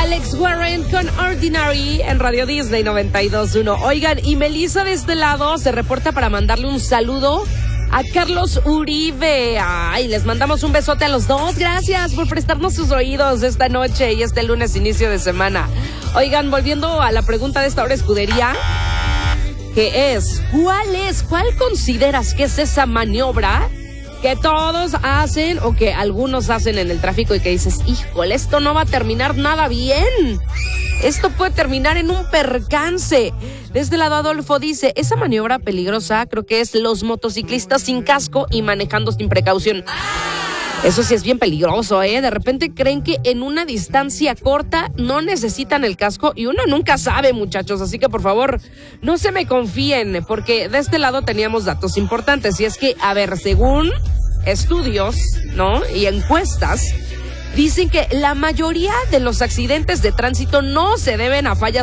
Alex Warren con Ordinary en Radio Disney 92.1. Oigan, y Melissa de este lado se reporta para mandarle un saludo a Carlos Uribe. Ay, les mandamos un besote a los dos. Gracias por prestarnos sus oídos esta noche y este lunes inicio de semana. Oigan, volviendo a la pregunta de esta hora escudería, que es, ¿cuál consideras que es esa maniobra que todos hacen o que algunos hacen en el tráfico y que dices, híjole, esto no va a terminar nada bien? Esto puede terminar en un percance. De este lado Adolfo dice, esa maniobra peligrosa creo que es los motociclistas sin casco y manejando sin precaución. Eso sí es bien peligroso, ¿eh? De repente creen que en una distancia corta no necesitan el casco y uno nunca sabe, muchachos. Así que, por favor, no se me confíen, porque de este lado teníamos datos importantes. Y es que, a ver, según estudios, ¿no? Y encuestas, dicen que la mayoría de los accidentes de tránsito no se deben a fallas